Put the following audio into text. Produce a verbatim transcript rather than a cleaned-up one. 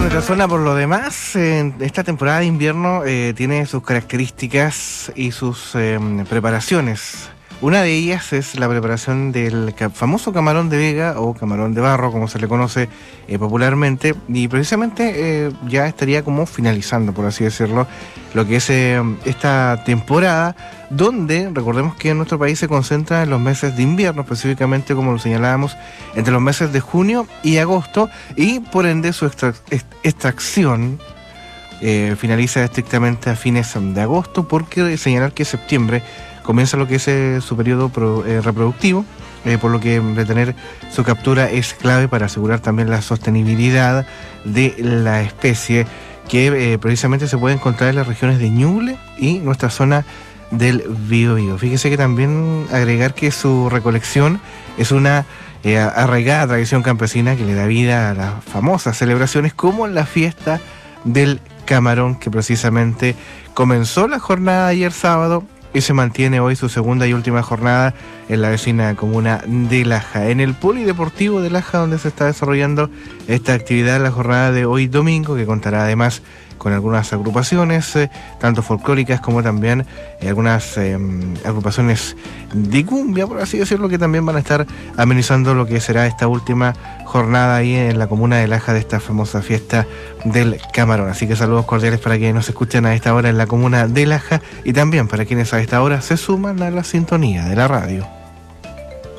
nuestra zona, por lo demás, eh, esta temporada de invierno eh, tiene sus características y sus eh, preparaciones. Una de ellas es la preparación del ca- famoso camarón de vega o camarón de barro, como se le conoce eh, popularmente, y precisamente eh, ya estaría como finalizando, por así decirlo, lo que es eh, esta temporada, donde recordemos que en nuestro país se concentra en los meses de invierno, específicamente, como lo señalábamos, entre los meses de junio y agosto, y por ende su extra- est- extracción eh, finaliza estrictamente a fines de agosto, porque señalar que septiembre comienza lo que es eh, su periodo pro, eh, reproductivo, eh, por lo que retener su captura es clave para asegurar también la sostenibilidad de la especie, que eh, precisamente se puede encontrar en las regiones de Ñuble y nuestra zona del Biobío. Fíjese que también agregar que su recolección es una eh, arraigada tradición campesina que le da vida a las famosas celebraciones como la fiesta del camarón, que precisamente comenzó la jornada de ayer sábado y se mantiene hoy su segunda y última jornada en la vecina comuna de Laja. En el polideportivo de Laja, donde se está desarrollando esta actividad, la jornada de hoy domingo, que contará además con algunas agrupaciones, eh, tanto folclóricas como también eh, algunas eh, agrupaciones de cumbia, por así decirlo, que también van a estar amenizando lo que será esta última jornada ahí en la comuna de Laja de esta famosa fiesta del camarón. Así que saludos cordiales para quienes nos escuchan a esta hora en la comuna de Laja y también para quienes a esta hora se suman a la sintonía de la radio.